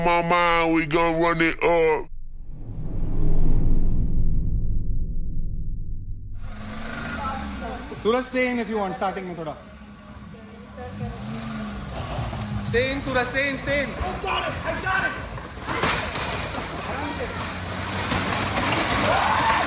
My mind, we gon' run it up. Suraj, stay in if you want, starting में थोड़ा. Stay in, Suraj, stay in, stay in. I got it, I got it.